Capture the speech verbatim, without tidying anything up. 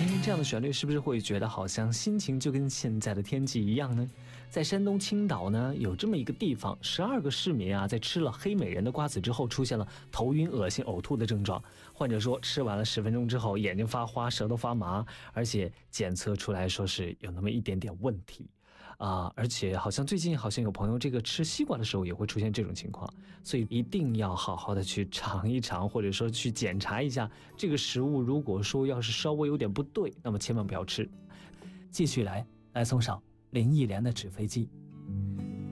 听这样的旋律，是不是会觉得好像心情就跟现在的天气一样呢？在山东青岛呢，有这么一个地方，十二个市民啊，在吃了黑美人的瓜子之后，出现了头晕、恶心、呕吐的症状。患者说，吃完了十分钟之后，眼睛发花，舌头发麻，而且检测出来说是有那么一点点问题。啊、呃，而且好像最近好像有朋友这个吃西瓜的时候也会出现这种情况，所以一定要好好的去尝一尝，或者说去检查一下这个食物，如果说要是稍微有点不对，那么千万不要吃。继续来来送上林忆莲的《纸飞机》。